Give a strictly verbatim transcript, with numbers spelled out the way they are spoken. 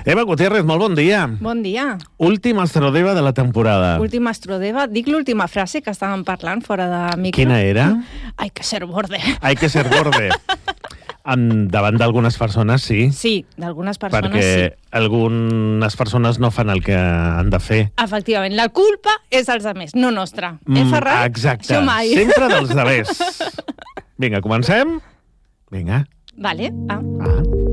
Eva Gutiérrez, molt bon dia. Bon dia. Última Astrodeva de la temporada. Última Astrodeva. Dic l'última frase que estàvem parlant fora de micro. Quina era? Hay que ser borde. Hay que ser borde. En, davant d'algunes persones, sí. Sí, d'algunes persones perquè sí. Perquè algunes persones no fan el que han de fer. Efectivament, la culpa és dels altres, no nostra. Eh, Ferran? Exacte. Això mai. Sempre dels altres. Vinga, comencem? Vinga. Vale. Ah. Ah.